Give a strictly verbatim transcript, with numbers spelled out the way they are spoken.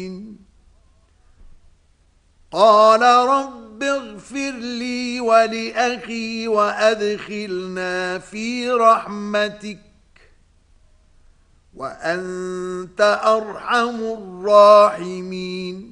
قال رب اغفر لي ولأخي وأدخلنا في رحمتك وأنت أرحم الراحمين